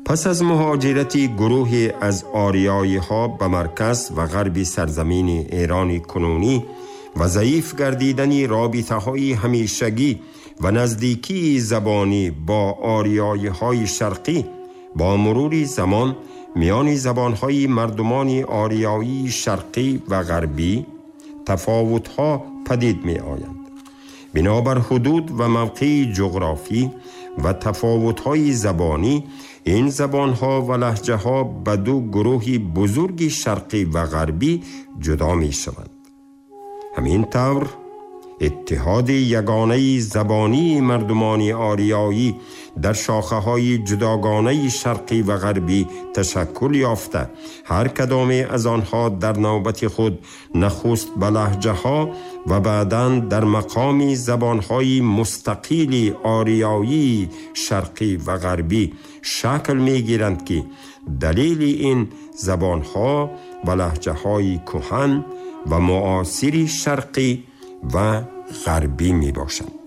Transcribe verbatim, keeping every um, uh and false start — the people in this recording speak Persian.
پس از مهاجرتی گروهی از آریایی ها به مرکز و غرب سرزمین ایران کنونی و ضعیف گردیدن رابطه های همیشگی و نزدیکی زبانی با آریایی های شرقی، با مرور زمان میان زبان های مردمان آریایی شرقی و غربی تفاوت ها پدید می آیند. بنابر حدود و موقع جغرافی و تفاوت های زبانی، این زبان ها و لهجه ها به دو گروه بزرگ شرقی و غربی جدا می شوند. همین طور اتحاد یگانه زبانی مردمان آریایی در شاخه های جداگانه شرقی و غربی تشکل یافته، هر کدام از آنها در نوبت خود نخست به لهجه ها و بعداً در مقام زبان های مستقل آریایی شرقی و غربی شکل می گیرند که دلیل این زبان ها و لهجه های کهن و معاصر شرقی و غربی می باشند.